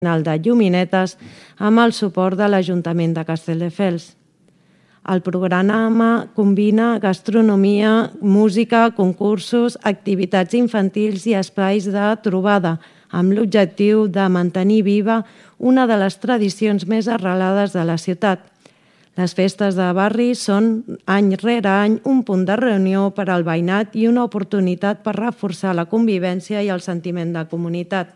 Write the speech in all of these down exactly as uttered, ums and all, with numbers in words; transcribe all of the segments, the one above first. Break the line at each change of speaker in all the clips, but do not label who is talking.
de Lluminetes amb el suport de l'Ajuntament de Castelldefels. El programa combina gastronomia, música, concursos, activitats infantils i espais de trobada, amb l'objectiu de mantenir viva una de les tradicions més arrelades de la ciutat. Les festes de barri són, any rere any, un punt de reunió per al veïnat i una oportunitat per reforçar la convivència i el sentiment de comunitat.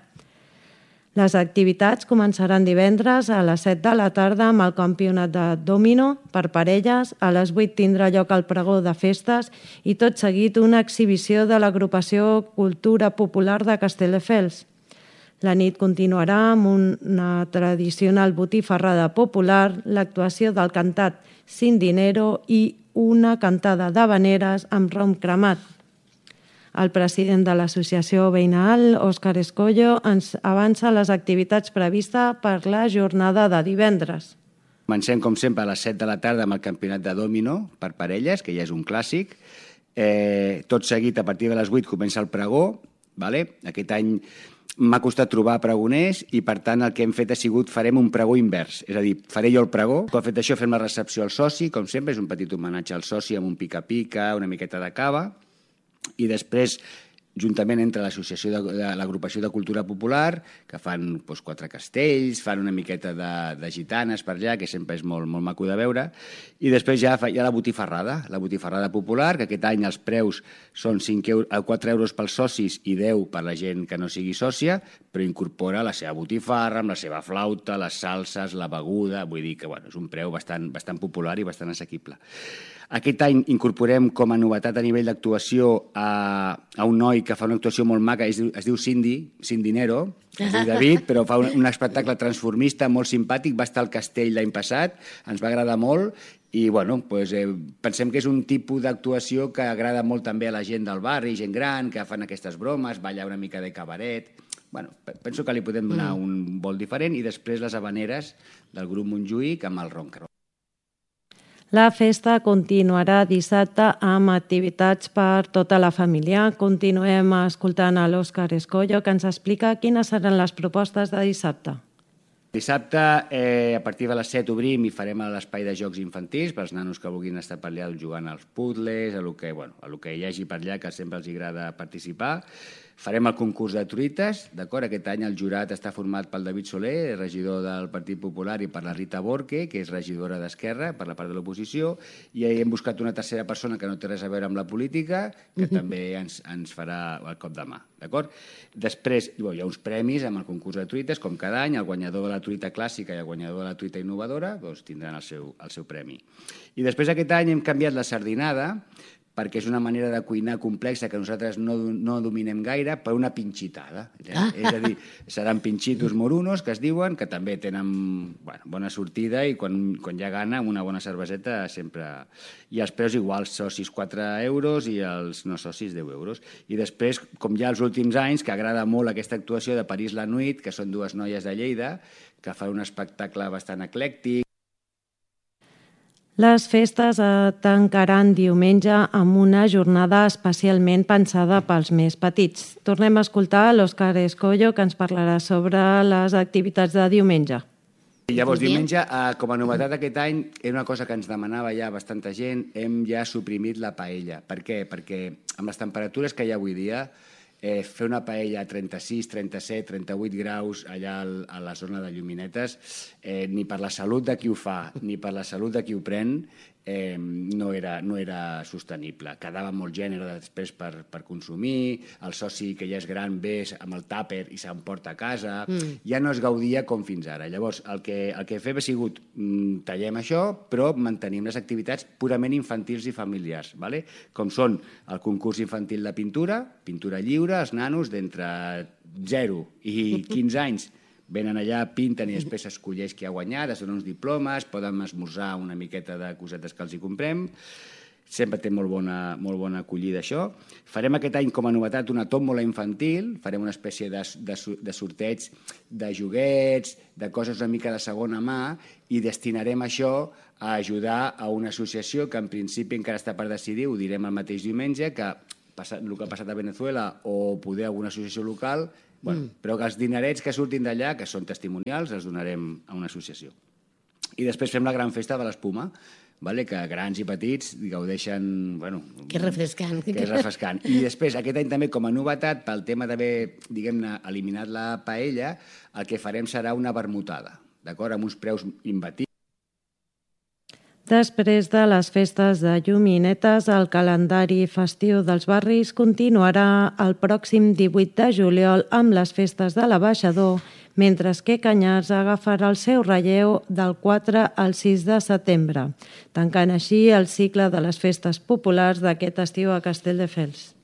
Les activitats començaran divendres a les set de la tarda amb el campionat de dòmino per parelles, a les vuit tindrà lloc el pregó de festes i tot seguit una exhibició de l'agrupació Cultura Popular de Castelldefels. La nit continuarà amb una tradicional botifarrada popular, l'actuació del cantat Sin Dinero i una cantada d'havaneres amb rom cremat. El president de l'associació veïnal, Òscar Escollo, ens avança les activitats previstes per la jornada de divendres.
Comencem, com sempre, a les set de la tarda amb el campionat de dòmino per parelles, que ja és un clàssic. Eh, tot seguit, a partir de les vuit, comença el pregó. Vale? Aquest any m'ha costat trobar pregoners i, per tant, el que hem fet ha sigut farem un pregó invers. És a dir, faré jo el pregó. Com fet això, fem la recepció al soci, com sempre, és un petit homenatge al soci amb un pica-pica, una miqueta de cava. I després, juntament entre l'associació de, de l'agrupació de Cultura Popular, que fan doncs, quatre castells, fan una miqueta de, de gitanes per allà, que sempre és molt, molt maco de veure, i després ja hi ha la botifarrada, la botifarrada popular, que aquest any els preus són cinc euros, quatre euros pels socis i deu per la gent que no sigui sòcia, però incorpora la seva botifarra, amb la seva flauta, les salses, la beguda, vull dir que bueno, és un preu bastant, bastant popular i bastant assequible. Aquest any incorporem com a novetat a nivell d'actuació a, a un noi que fa una actuació molt maca, es diu, es diu Cindy, Cindinero, es diu David, però fa un, un espectacle transformista molt simpàtic, va estar al castell l'any passat, ens va agradar molt i bueno, doncs, eh, pensem que és un tipus d'actuació que agrada molt també a la gent del barri, gent gran, que fan aquestes bromes, ballar una mica de cabaret. Bueno, penso que li podem donar mm. un vol diferent i després les havaneres del grup Montjuïc amb el ronca.
La festa continuarà dissabte amb activitats per tota la família. Continuem escoltant a l'Òscar Escollo, que ens explica quines seran les propostes de dissabte.
Dissabte, eh, a partir de les set obrim i farem l'espai de jocs infantils pels nanos que vulguin estar per allà jugant als puzzles, a lo que, bueno, a lo que hi hagi per allà, que sempre els agrada participar. Farem el concurs de truites, d'acord? Aquest any el jurat està format pel David Soler, regidor del Partit Popular, i per la Rita Borque, que és regidora d'Esquerra, per la part de l'oposició, i hem buscat una tercera persona que no té res a veure amb la política, que també ens, ens farà el cop de mà, d'acord? Després hi ha uns premis amb el concurs de truites, com cada any, el guanyador de la truita clàssica i el guanyador de la truita innovadora doncs, tindran el seu, el seu premi. I després aquest any hem canviat la sardinada, perquè és una manera de cuinar complexa que nosaltres no, no dominem gaire, per una pinxitada. Ah. És a dir, seran pinxitos morunos, que es diuen, que també tenen bueno, bona sortida i quan, quan hi ha gana, una bona cerveseta sempre... I els preus iguals, socis quatre euros i els no socis deu euros. I després, com ja els últims anys, que agrada molt aquesta actuació de París la Nuit, que són dues noies de Lleida, que fan un espectacle bastant eclèctic.
Les festes tancaran diumenge amb una jornada especialment pensada pels més petits. Tornem a escoltar l'Òscar Escollo, que ens parlarà sobre les activitats de diumenge.
Llavors, diumenge, com a novetat aquest any, és una cosa que ens demanava ja bastanta gent, hem ja suprimit la paella. Per què? Perquè amb les temperatures que hi ha avui dia, Eh, fer una paella a trenta-sis, trenta-set, trenta-vuit graus allà a la zona de Lluminetes, eh, ni per la salut de qui ho fa, ni per la salut de qui ho pren, eh, no, era, no era sostenible. Quedava molt gènere després per, per consumir, el soci que ja és gran ve amb el tàper i s'emporta a casa, mm. ja no es gaudia com fins ara. Llavors, el que, el que fem ha sigut mm, tallem això, però mantenim les activitats purament infantils i familiars, ¿vale? Com són el concurs infantil de pintura, pintura lliure, els nanos d'entre zero i quinze anys venen allà, pinten i després s'escolleix qui ha guanyat, es donen uns diplomes, poden esmorzar una miqueta de cosetes que els hi comprem. Sempre té molt bona, molt bona acollida això. Farem aquest any com a novetat una tòmbola infantil, farem una espècie de, de, de sorteig de joguets, de coses una mica de segona mà, i destinarem això a ajudar a una associació que en principi encara està per decidir, ho direm el mateix diumenge, que el que ha passat a Venezuela o poder alguna associació local Bueno, mm. Però que els dinerets que surtin d'allà, que són testimonials, els donarem a una associació. I després fem la gran festa de l'espuma, vale? Que grans i petits gaudeixen... Bueno,
que refrescant.
Que és refrescant. I després, aquest any també, com a novetat, pel tema d'haver, diguem-ne, eliminat la paella, el que farem serà una vermutada, d'acord? Amb uns preus imbatibles.
Després de les festes de lluminetes, el calendari festiu dels barris continuarà el pròxim divuit de juliol amb les festes de l'Abaixador, mentre que Canyars agafarà el seu relleu del quatre al sis de setembre, tancant així el cicle de les festes populars d'aquest estiu a Castelldefels.